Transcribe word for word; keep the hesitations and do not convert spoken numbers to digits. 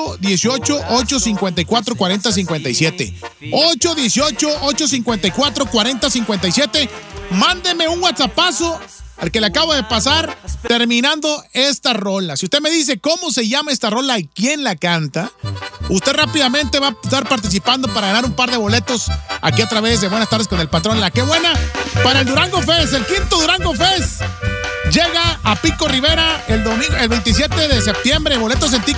ocho dieciocho, ocho cincuenta y cuatro, cuarenta cincuenta y siete. ocho dieciocho, ocho cincuenta y cuatro, cuarenta cincuenta y siete. Mándeme un WhatsAppazo al que le acabo de pasar terminando esta rola. Si usted me dice cómo se llama esta rola y quién la canta, usted rápidamente va a estar participando para ganar un par de boletos aquí a través de Buenas Tardes con el Patrón. La que buena para el Durango Fest, el quinto Durango Fest. Llega a Pico Rivera el domingo, el veintisiete de septiembre. Boletos en tic